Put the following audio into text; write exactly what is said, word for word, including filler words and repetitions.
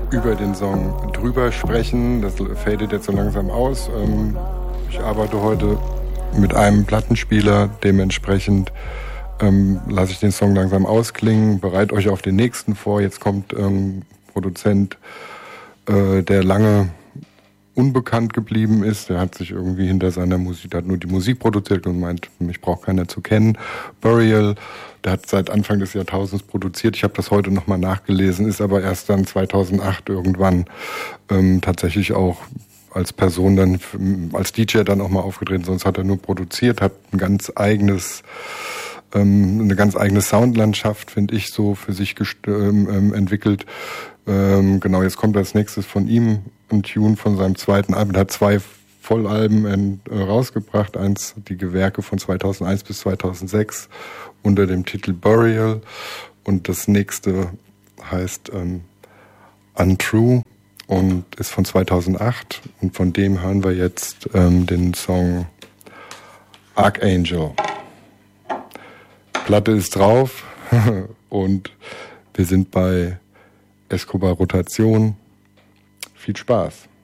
über den Song drüber sprechen. Das fadet jetzt so langsam aus. Ähm, ich arbeite heute mit einem Plattenspieler, dementsprechend ähm, lasse ich den Song langsam ausklingen, bereite euch auf den nächsten vor. Jetzt kommt ähm, Produzent, äh, der lange unbekannt geblieben ist. Der hat sich irgendwie hinter seiner Musik, der hat nur die Musik produziert und meint, mich braucht keiner zu kennen. Burial, der hat seit Anfang des Jahrtausends produziert. Ich habe das heute nochmal nachgelesen, ist aber erst dann zweitausendacht irgendwann ähm, tatsächlich auch als Person dann, als D J dann auch mal aufgetreten. Sonst hat er nur produziert, hat ein ganz eigenes, ähm, eine ganz eigene Soundlandschaft, finde ich, so für sich gest- ähm, entwickelt. Ähm, genau, jetzt kommt als nächstes von ihm ein Tune von seinem zweiten Album. Er hat zwei Vollalben in, äh, rausgebracht. Eins, die Gewerke von zweitausendeins bis zweitausendsechs unter dem Titel Burial. Und das nächste heißt ähm, Untrue und ist von zweitausendacht. Und von dem hören wir jetzt ähm, den Song Archangel. Platte ist drauf und wir sind bei Escobar Rotation. Viel Spaß.